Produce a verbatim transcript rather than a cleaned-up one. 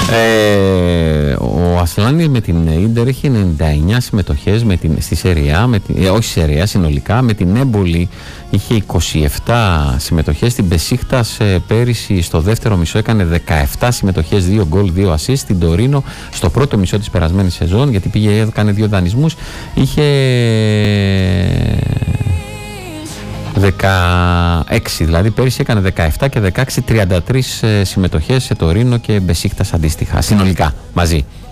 Ε, ο Ασλάνης με την Ίντερ έχει ενενήντα εννιά συμμετοχές με την, στη Σεριά, με την, ε, όχι Σεριά συνολικά. Με την Έμπολη είχε είκοσι επτά συμμετοχές. Στην Μπεσίχτας ε, πέρυσι στο δεύτερο μισό έκανε δεκαεπτά συμμετοχές, δύο γκολ, δύο ασίστ. Στην Τωρίνο στο πρώτο μισό της περασμένης σεζόν, γιατί πήγε, έκανε δύο δανεισμούς, είχε δεκαέξι, δηλαδή πέρυσι έκανε δεκαεπτά και δεκαέξι, τριάντα τρεις συμμετοχές σε Τωρίνο και Μπεσίχτας αντίστοιχα, συνολικά μαζί.